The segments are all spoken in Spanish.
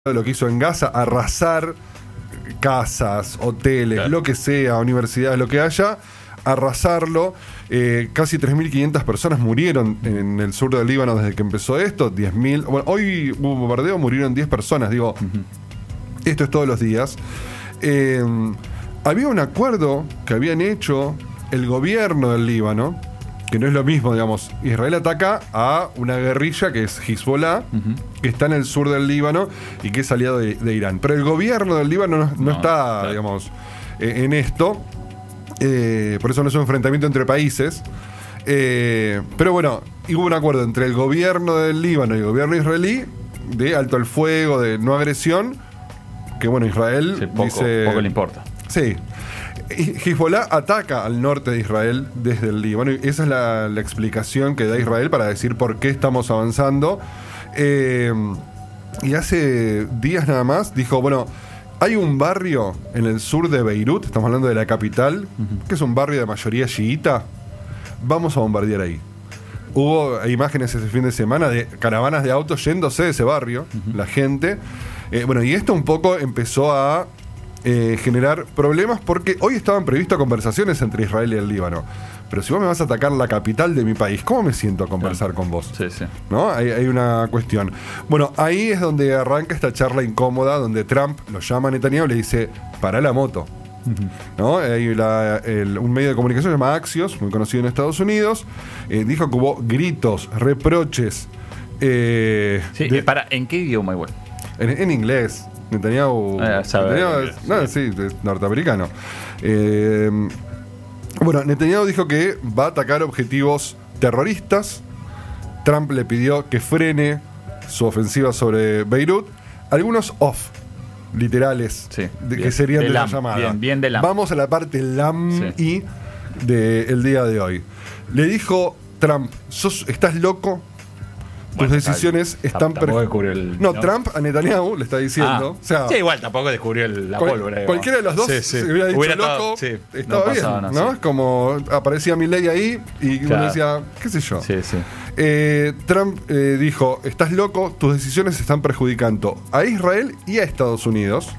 lo que hizo en Gaza, arrasar casas, hoteles, claro, lo que sea, universidades, lo que haya, arrasarlo. Casi 3.500 personas murieron en el sur del Líbano desde que empezó esto. 10.000. Bueno, hoy hubo bombardeo, murieron 10 personas. Digo, esto es todos los días. Había un acuerdo que habían hecho el gobierno del Líbano, que no es lo mismo, digamos. Israel ataca a una guerrilla que es Hezbollah, que está en el sur del Líbano y que es aliado de Irán. Pero el gobierno del Líbano no está, claro, digamos, en esto. Por eso no es un enfrentamiento entre países. Pero bueno, hubo un acuerdo entre el gobierno del Líbano y el gobierno israelí de alto el fuego, de no agresión, que bueno, Israel sí, poco le importa. Sí. Hezbollah ataca al norte de Israel desde el Líbano, y esa es la explicación que da Israel para decir por qué estamos avanzando. Y hace días nada más dijo, bueno, hay un barrio en el sur de Beirut, estamos hablando de la capital, que es un barrio de mayoría chiita, vamos a bombardear ahí. Hubo imágenes ese fin de semana de caravanas de autos yéndose de ese barrio, la gente. Bueno, y esto un poco empezó a generar problemas porque hoy estaban previstas conversaciones entre Israel y el Líbano. Pero si vos me vas a atacar la capital de mi país, ¿cómo me siento a conversar con vos? Sí, sí. ¿No? Hay una cuestión. Bueno, ahí es donde arranca esta charla incómoda, donde Trump lo llama a Netanyahu y le dice, pará la moto. ¿No? Hay un medio de comunicación llamado Axios, muy conocido en Estados Unidos, dijo que hubo gritos, reproches. ¿En qué idioma igual? En inglés. Netanyahu es norteamericano. Bueno, Netanyahu dijo que va a atacar objetivos terroristas. Trump le pidió que frene su ofensiva sobre Beirut. Algunos literales, sí, que serían de la llamada. Bien de LAM. Vamos a la parte LAM y del día de hoy. Le dijo Trump, ¿estás loco? Tus decisiones están... Trump a Netanyahu le está diciendo... O sea, sí, igual, tampoco descubrió la pólvora. Cualquiera de los dos se hubiera dicho loco, estaba bien, ¿no? Es como aparecía Milei ahí y uno decía, qué sé yo. Trump dijo, estás loco, tus decisiones están perjudicando a Israel y a Estados Unidos.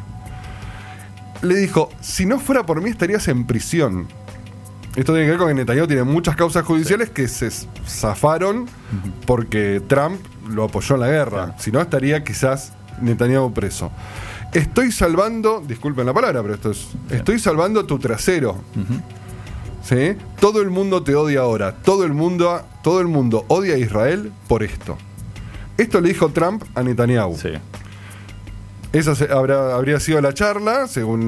Le dijo, si no fuera por mí estarías en prisión. Esto tiene que ver con que Netanyahu tiene muchas causas judiciales que se zafaron porque Trump lo apoyó en la guerra. Si no, estaría quizás Netanyahu preso. Estoy salvando, disculpen la palabra, pero estoy salvando tu trasero. ¿Sí? Todo el mundo te odia ahora. Todo el mundo odia a Israel por esto. Esto le dijo Trump a Netanyahu. Sí. Esa habría sido la charla, según...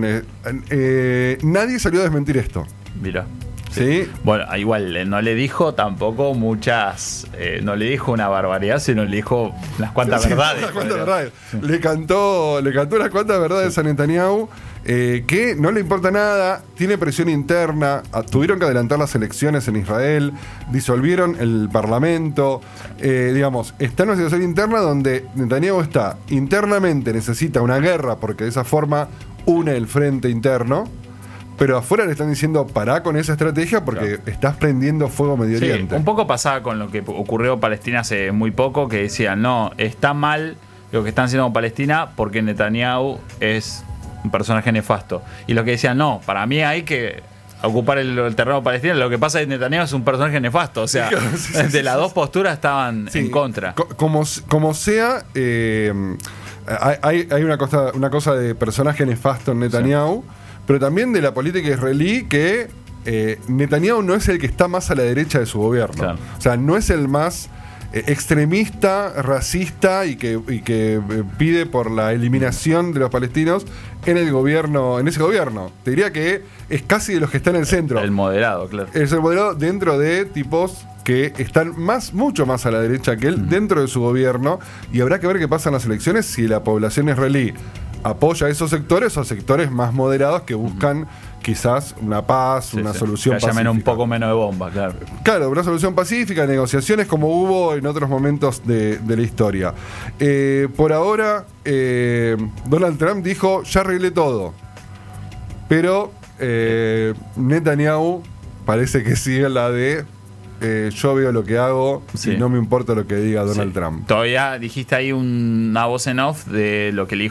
nadie salió a desmentir esto. Mira. Sí. Bueno, igual no le dijo tampoco muchas, no le dijo una barbaridad, sino le dijo unas cuantas verdades. Unas cuantas verdades. Sí. Le cantó unas cuantas verdades a Netanyahu, que no le importa nada, tiene presión interna, tuvieron que adelantar las elecciones en Israel, disolvieron el parlamento, digamos, está en una situación interna donde Netanyahu está internamente, necesita una guerra porque de esa forma une el frente interno. Pero afuera le están diciendo, pará con esa estrategia porque estás prendiendo fuego Medio Oriente. Un poco pasaba con lo que ocurrió en Palestina hace muy poco, que decían, no, está mal lo que están haciendo con Palestina porque Netanyahu es un personaje nefasto. Y lo que decían, no, para mí hay que ocupar el terreno palestino. Lo que pasa es que Netanyahu es un personaje nefasto. O sea, las dos posturas estaban en contra. Como sea, hay una cosa de personaje nefasto en Netanyahu. Pero también de la política israelí que Netanyahu no es el que está más a la derecha de su gobierno. Claro. O sea, no es el más extremista, racista y que pide por la eliminación de los palestinos en ese gobierno. Te diría que es casi de los que están en el centro. El moderado, claro. Es el moderado dentro de tipos que están mucho más a la derecha que él dentro de su gobierno, y habrá que ver qué pasa en las elecciones si la población israelí apoya a esos sectores o sectores más moderados que buscan quizás una paz, una solución pacífica. Que haya un poco menos de bomba, claro. Claro, una solución pacífica, negociaciones como hubo en otros momentos de la historia. Por ahora, Donald Trump dijo, ya arreglé todo. Pero Netanyahu parece que sigue la de... yo veo lo que hago y no me importa lo que diga Donald Trump. Todavía dijiste ahí una voz en off de lo que le dijo